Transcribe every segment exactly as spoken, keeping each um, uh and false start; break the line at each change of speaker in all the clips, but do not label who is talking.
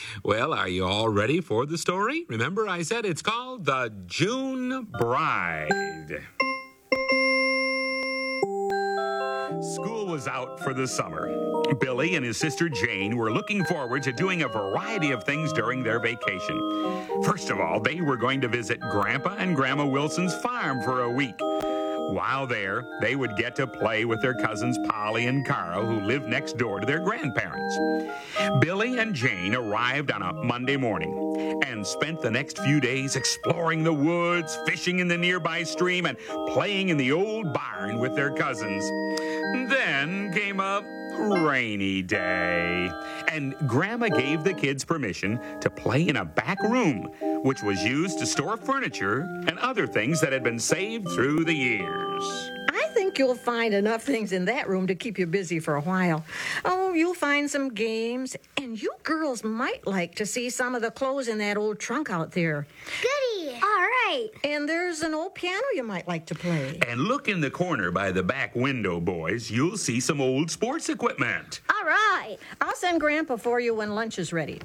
Well, are you all ready for the story? Remember, I said it's called The June Bride. School was out for the summer. Billy and his sister Jane were looking forward to doing a variety of things during their vacation. First of all, they were going to visit Grandpa and Grandma Wilson's farm for a week. While there, they would get to play with their cousins Polly and Carl, who lived next door to their grandparents. Billy and Jane arrived on a Monday morning and spent the next few days exploring the woods, fishing in the nearby stream, and playing in the old barn with their cousins. Then came a rainy day, and Grandma gave the kids permission to play in a back room, which was used to store furniture and other things that had been saved through the years.
I think you'll find enough things in that room to keep you busy for a while. Oh, you'll find some games, and you girls might like to see some of the clothes in that old trunk out there.
Goody! All right.
And there's an old piano you might like to play.
And look in the corner by the back window, boys. You'll see some old sports equipment.
All right.
I'll send Grandpa for you when lunch is ready.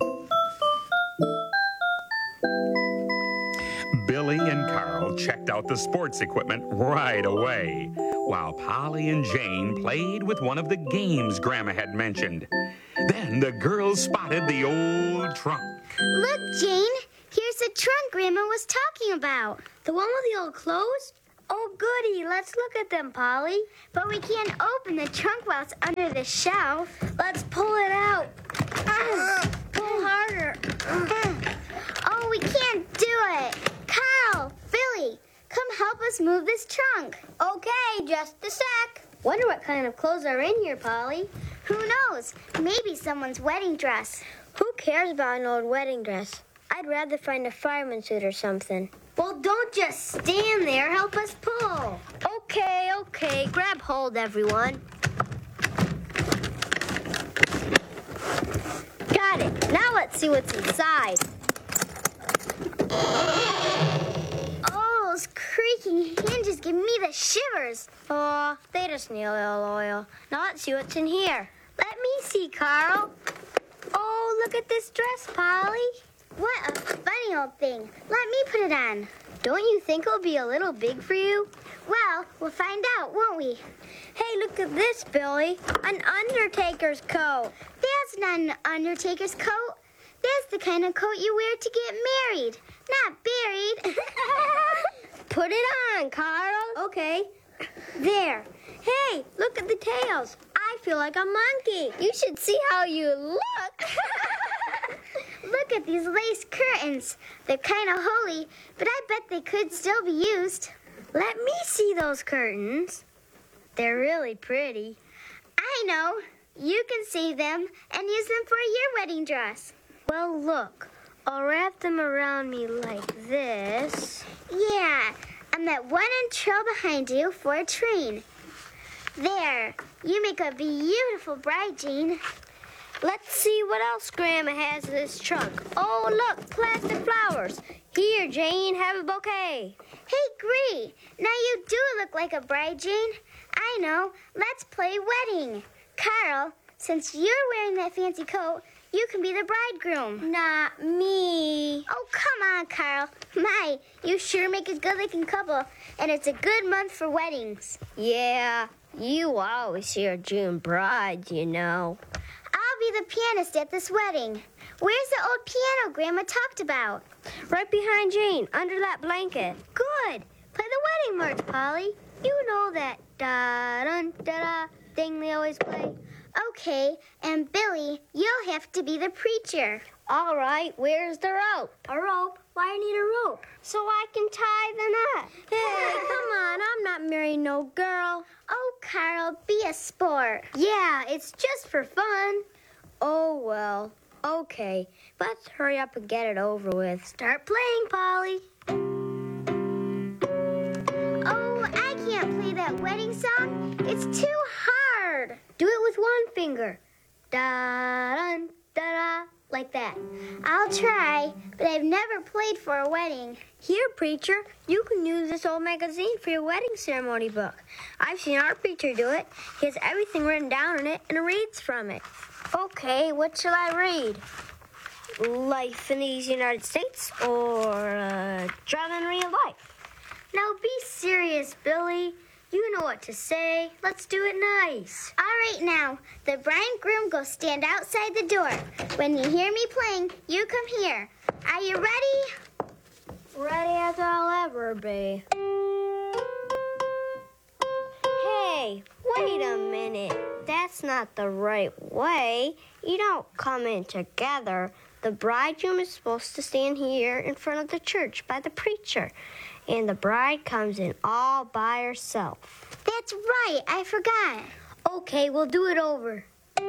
Billy and Carl checked out the sports equipment right away, while Polly and Jane played with one of the games Grandma had mentioned. Then the girls spotted the old trunk.
Look, Jane. Here's the trunk Grandma was talking about. The one with the old clothes? Oh, goody. Let's look at them, Polly. But we can't open the trunk while it's under the shelf. Let's pull it out. Uh, pull harder. Uh. Oh, we can't do it. Carl, Billy, come help us move this trunk. Okay, just a sec. Wonder what kind of clothes are in here, Polly. Who knows? Maybe someone's wedding dress. Who cares about an old wedding dress? I'd rather find a fireman's suit or something. Well, don't just stand there. Help us pull. Okay, okay. Grab hold, everyone. Got it. Now let's see what's inside. Oh, those creaking hinges give me the shivers. Oh, they just need a little oil. Now let's see what's in here. Let me see, Carl. Oh, look at this dress, Polly. What a funny old thing. Let me put it on. Don't you think it'll be a little big for you? Well, we'll find out, won't we? Hey, look at this, Billy. An undertaker's coat. That's not an undertaker's coat. That's the kind of coat you wear to get married, not buried. Put it on, Carl. Okay. There. Hey, look at the tails. I feel like a monkey. You should see how you look. Look at these lace curtains. They're kind of holy, but I bet they could still be used. Let me see those curtains. They're really pretty. I know. You can save them and use them for your wedding dress. Well, look. I'll wrap them around me like this. Yeah, and that one-inch trail behind you for a train. There. You make a beautiful bride, Jane. Let's see what else Grandma has in this trunk. Oh, look, plastic flowers. Here, Jane, have a bouquet. Hey, Gree, now you do look like a bride, Jane. I know. Let's play wedding. Carl, since you're wearing that fancy coat, you can be the bridegroom. Not me. Oh, come on, Carl. My, you sure make a good-looking couple, and it's a good month for weddings. Yeah, you always hear June bride, you know. I'll be the pianist at this wedding. Where's the old piano Grandma talked about? Right behind Jane, under that blanket. Good. Play the wedding march, Polly. You know that da-dun-da-da thing they always play. Okay, and Billy, you'll have to be the preacher. All right, where's the rope? A rope? Why I need a rope? So I can tie the knot. Hey, come on, I'm not marrying no girl. Oh, Carl, be a sport. Yeah, it's just for fun. Oh, well, okay. Let's hurry up and get it over with. Start playing, Polly. Oh, I can't play that wedding song. It's too hard. Do it with one finger. Da-dun, da-da, like that. I'll try, but I've never played for a wedding. Here, preacher, you can use this old magazine for your wedding ceremony book. I've seen our preacher do it. He has everything written down in it and reads from it. Okay, what shall I read?
life in these United States or uh, drama in real life?
Now be serious, Billy. You know what to say. Let's do it nice. All right, now. The bride and groom go stand outside the door. When you hear me playing, you come here. Are you ready?
Ready as I'll ever be. Hey, wait a minute. That's not the right way. You don't come in together. The bridegroom is supposed to stand here in front of the church by the preacher, and the bride comes in all by herself.
That's right. I forgot.
Okay, we'll do it over.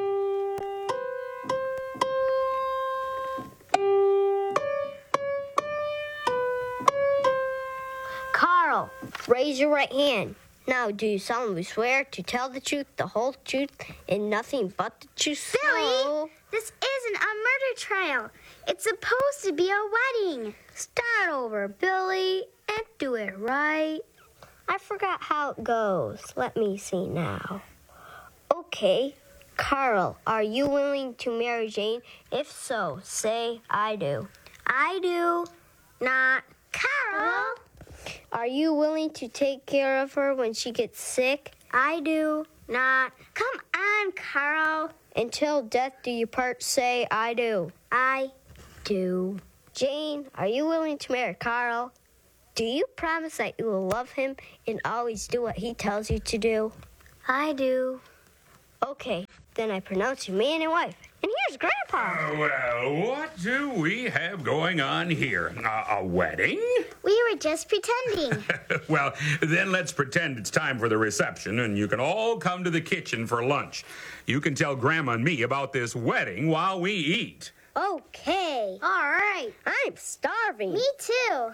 Carl, raise your right hand. Now, do you solemnly swear to tell the truth, the whole truth, and nothing but the truth?
Billy,
So,
this isn't a murder trial. It's supposed to be a wedding.
start over, Billy, and do it right. I forgot how it goes. Let me see now. Okay, Carl, are you willing to marry Jane? If so, say I do. I do. Not.
Carl?
Are you willing to take care of her when she gets sick? I do. Not.
Come on, Carl.
Until death do you part, say I do. I do. Jane, are you willing to marry Carl? Do you promise that you will love him and always do what he tells you to do?
I do.
Okay, then I pronounce you man and wife. And here's Grandpa.
Well, what do we have going on here? A, a wedding?
We were just pretending.
Well, then let's pretend it's time for the reception, and you can all come to the kitchen for lunch. You can tell Grandma and me about this wedding while we eat.
Okay.
All right.
I'm starving.
Me too.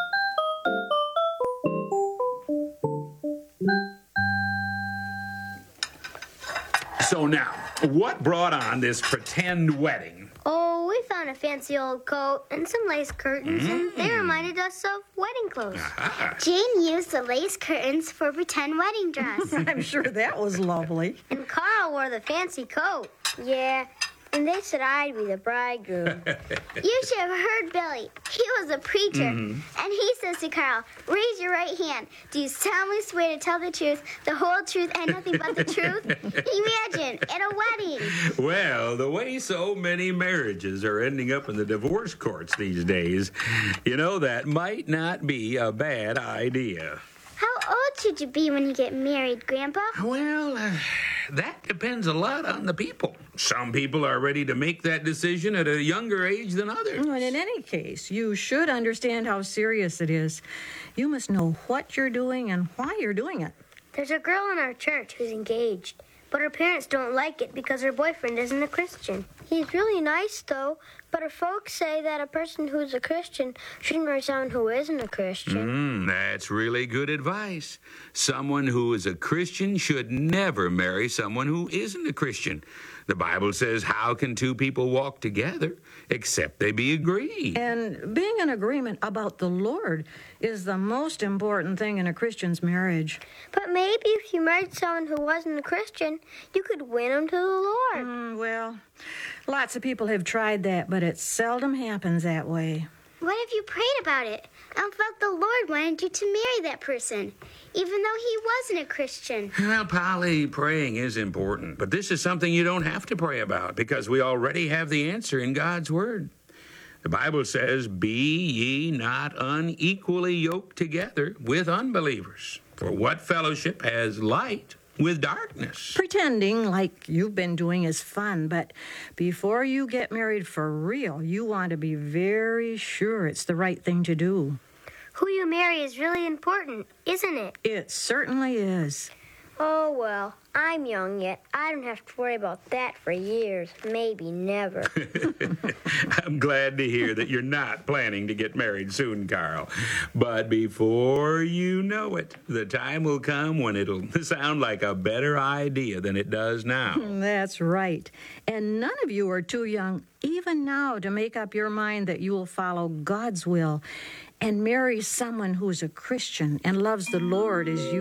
So now, what brought on this pretend wedding?
Oh, we found a fancy old coat and some lace curtains, and they reminded us of wedding clothes.
Ah.
Jane used the lace curtains for pretend wedding dress,
I'm sure that was lovely.
and Carl wore the fancy coat.
Yeah, and they said I'd be the bridegroom.
You should have heard Billy. He was a preacher, and he says to Carl, "Raise your right hand. Do you solemnly swear to tell the truth, the whole truth, and nothing but the truth?" Imagine, at a wedding.
Well, the way so many marriages are ending up in the divorce courts these days, you know, that might not be a bad idea.
How old should you be when you get married, Grandpa?
Well, uh, that depends a lot on the people. Some people are ready to make that decision at a younger age than others.
And in any case, you should understand how serious it is. You must know what you're doing and why you're doing it.
There's a girl in our church who's engaged, but her parents don't like it because her boyfriend isn't a Christian. He's really nice, though, but her folks say that a person who's a Christian shouldn't marry someone who isn't a Christian.
Mm, that's really good advice. Someone who is a Christian should never marry someone who isn't a Christian. The Bible says, how can two people walk together except they be agreed?
And being in agreement about the Lord is the most important thing in a Christian's marriage.
But maybe if you married someone who wasn't a Christian, you could win him to the Lord.
Mm, well, lots of people have tried that, but it seldom happens that way.
What if you prayed about it and felt the Lord wanted you to marry that person, even though he wasn't a Christian?
Well, Polly, praying is important, but this is something you don't have to pray about because we already have the answer in God's Word. The Bible says, "Be ye not unequally yoked together with unbelievers. For what fellowship has light with darkness?"
Pretending like you've been doing is fun, but before you get married for real, you want to be very sure it's the right thing to do.
Who you marry is really important, isn't it?
It certainly is.
Oh, well, I'm young yet. I don't have to worry about that for years, maybe never.
I'm glad to hear that you're not planning to get married soon, Carl. But before you know it, the time will come when it'll sound like a better idea than it does now.
That's right. And none of you are too young, even now, to make up your mind that you will follow God's will and marry someone who's a Christian and loves the Lord as you